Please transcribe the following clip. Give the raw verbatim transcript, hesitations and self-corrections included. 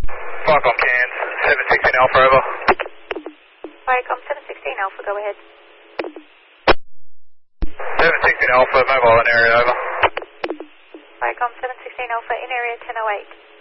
Viacom Cairns, seven sixteen Alpha, over. Viacom seven sixteen Alpha, go ahead. seven sixteen Alpha, mobile in area, over. Viacom seven sixteen Alpha, in area ten oh eight.